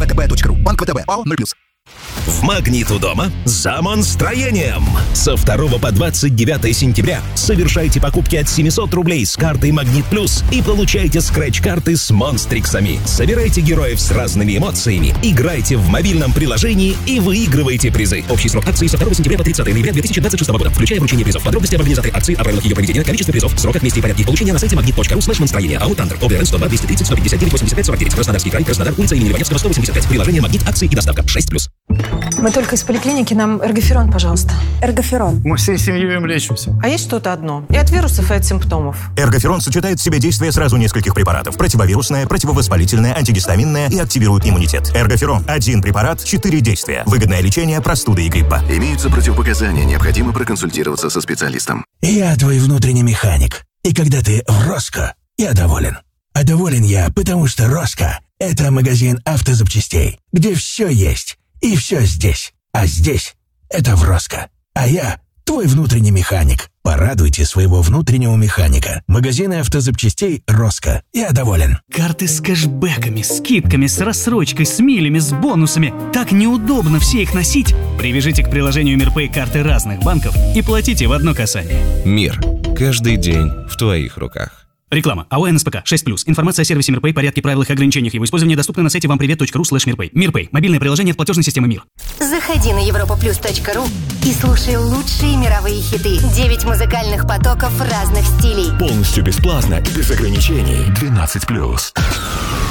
www.vtb.ру. Банк ВТБ. ПАО 0+. В «Магнит у дома» за монстроением. Со 2 по 29 сентября совершайте покупки от 700 рублей с картой «Магнит Плюс» и получайте скретч-карты с монстриксами. Собирайте героев с разными эмоциями, играйте в мобильном приложении и выигрывайте призы. Общий срок акции со 2 сентября по 30 ноября 2026 года, включая вручение призов. Подробности об организаторе акции, о правилах ее проведения, количестве призов, сроках, месте и порядке получения на сайте magnit.ru/монстроение. АО «Тандер». ОБРН 102 230 159 85 49. Краснодарский край, Краснодар, улица имени Иваневского, 185. Приложение «Магнит», акции и доставка 6+. Мы только из поликлиники, нам эргоферон, пожалуйста. Эргоферон. Мы всей семьей им лечимся. А есть что-то одно? И от вирусов, и от симптомов. Эргоферон сочетает в себе действие сразу нескольких препаратов. Противовирусное, противовоспалительное, антигистаминное и активирует иммунитет. Эргоферон. Один препарат, 4 действия. Выгодное лечение простуды и гриппа. Имеются противопоказания, необходимо проконсультироваться со специалистом. Я твой внутренний механик. И когда ты в Роско, я доволен. А доволен я, потому что Роско – это магазин автозапчастей, где все есть. И все здесь. А здесь – это в Роско. А я – твой внутренний механик. Порадуйте своего внутреннего механика. Магазины автозапчастей Роско. Я доволен. Карты с кэшбэками, скидками, с рассрочкой, с милями, с бонусами. Так неудобно все их носить. Привяжите к приложению МирПэй карты разных банков и платите в одно касание. Мир. Каждый день в твоих руках. Реклама. АО НСПК 6+. Информация о сервисе МирПэй, порядке, правилах и ограничениях его использования доступна на сайте вампривет.ру/мирпэй. МирПэй. Мобильное приложение от платежной системы МИР. Заходи на europaplus.ru и слушай лучшие мировые хиты. 9 музыкальных потоков разных стилей. Полностью бесплатно и без ограничений. 12+.